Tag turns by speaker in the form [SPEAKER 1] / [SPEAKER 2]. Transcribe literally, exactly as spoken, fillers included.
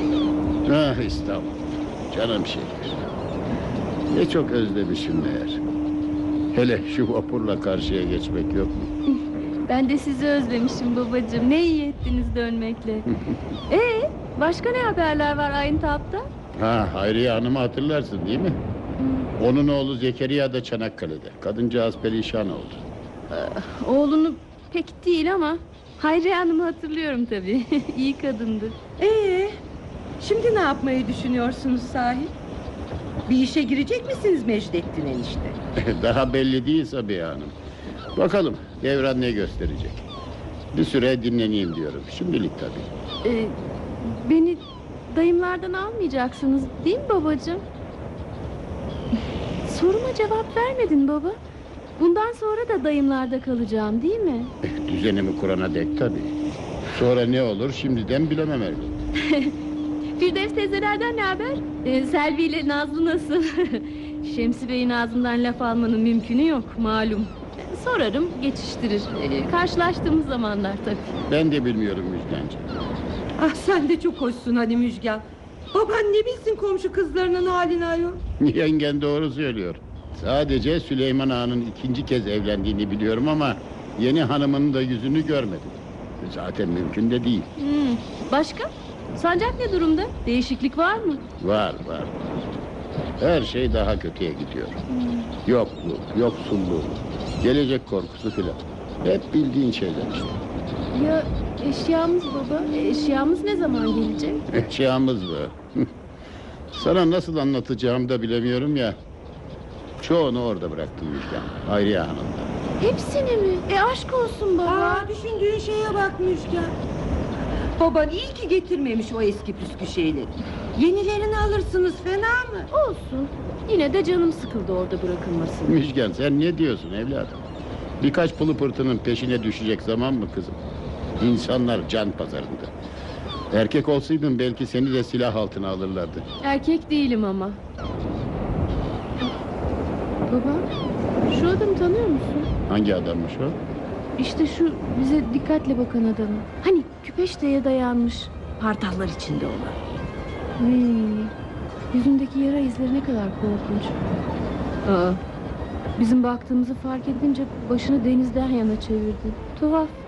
[SPEAKER 1] Ah İstanbul, canım şehir. Ne çok özlemişim meğer. Hele şu vapurla karşıya geçmek yok mu?
[SPEAKER 2] Ben de sizi özlemişim babacığım. Ne iyi ettiniz dönmekle. Ee, başka ne haberler var Ayntab'da?
[SPEAKER 1] Ha, Hayriye Hanım'ı hatırlarsın değil mi?
[SPEAKER 2] Hmm.
[SPEAKER 1] Onun oğlu Zekeriya da Çanakkale'de. Kadıncağız perişan oldu.
[SPEAKER 2] Ee, oğlunu pek değil ama Hayriye Hanım'ı hatırlıyorum tabii. İyi kadındı.
[SPEAKER 3] Ee, şimdi ne yapmayı düşünüyorsunuz sahi? Bir işe girecek misiniz Mecdettin enişte?
[SPEAKER 1] Daha belli değil Sabiha Hanım. Bakalım devran ne gösterecek. Bir süre dinleneyim diyorum. Şimdilik tabii.
[SPEAKER 2] Ee, beni dayımlardan almayacaksınız değil mi babacığım? Soruma cevap vermedin baba. Bundan sonra da dayımlarda kalacağım değil mi?
[SPEAKER 1] Düzenimi kurana dek tabii. Sonra ne olur şimdiden bilemem elbette.
[SPEAKER 2] Firdevs teyzelerden ne haber? Ee, Selvi ile Nazlı nasıl? Şemsi Bey'in ağzından laf almanın mümkünü yok malum. Sorarım geçiştirir. Ee, karşılaştığımız zamanlar tabii.
[SPEAKER 1] Ben de bilmiyorum Müjgancığım.
[SPEAKER 3] Ah sen de çok hoşsun hani Müjgan. Baban ne bilsin komşu kızlarının halini ayol.
[SPEAKER 1] Yengen doğru söylüyor. Sadece Süleyman Ağa'nın ikinci kez evlendiğini biliyorum ama yeni hanımının da yüzünü görmedim. Zaten mümkün de değil.
[SPEAKER 2] Hmm. Başka? Sancak ne durumda? Değişiklik var mı?
[SPEAKER 1] Var var. Her şey daha kötüye gidiyor.
[SPEAKER 2] Hmm.
[SPEAKER 1] Yokluk, yoksulluk, gelecek korkusu filan. Hep bildiğin şeyler işte.
[SPEAKER 2] Ya eşyamız baba? Eşyamız ne zaman gelecek?
[SPEAKER 1] Eşyamız bu. Sana nasıl anlatacağımı da bilemiyorum ya. Çoğunu orada bıraktım Müjgan. Hayriye Hanım'da.
[SPEAKER 2] Hepsini mi? E aşk olsun baba.
[SPEAKER 3] Aa, düşündüğün şeye bak Müjgan. Baban iyi ki getirmemiş o eski püskü şeyleri. Yenilerini alırsınız fena mı?
[SPEAKER 2] Olsun. Yine de canım sıkıldı orada bırakılmasın.
[SPEAKER 1] Müjgan sen ne diyorsun evladım? Birkaç pılı pırtının peşine düşecek zaman mı kızım? İnsanlar can pazarında. Erkek olsaydın belki seni de silah altına alırlardı.
[SPEAKER 2] Erkek değilim ama. Baba, şu adamı tanıyor musun?
[SPEAKER 1] Hangi adammış o?
[SPEAKER 2] İşte şu bize dikkatle bakan adamı. Hani küpeşteye dayanmış, hardallar içinde olan. Hmm, yüzündeki yara izleri ne kadar korkunç. Aa, bizim baktığımızı fark edince başını denizden yana çevirdi. Tuhaf.